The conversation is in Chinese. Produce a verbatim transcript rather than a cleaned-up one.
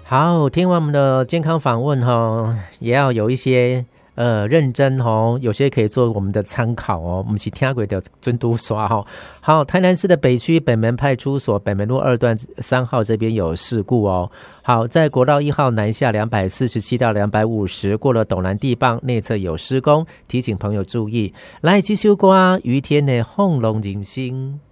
好，听完我们的健康访问哈，也要有一些呃认真哦，有些可以做我们的参考哦。我们是听过的尊嘟刷哈。好，台南市的北区北门派出所北门路二段三号这边有事故哦。好，在国道一号南下两百四十七到两百五十，过了斗南地磅内侧有施工，提醒朋友注意。来，这首歌余天的《红龙人生》。